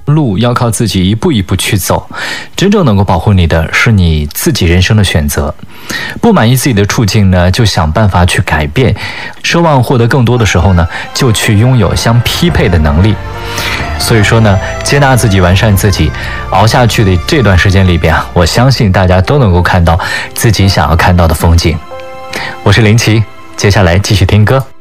路要靠自己一步一步去走，真正能够保护你的是你自己人生的选择。不满意自己的处境呢，就想办法去改变；奢望获得更多的时候呢，就去拥有相匹配的能力。所以说呢，接纳自己，完善自己，熬下去的这段时间里边啊，我相信大家都能够看到自己想要看到的风景。我是林奇，接下来继续听歌。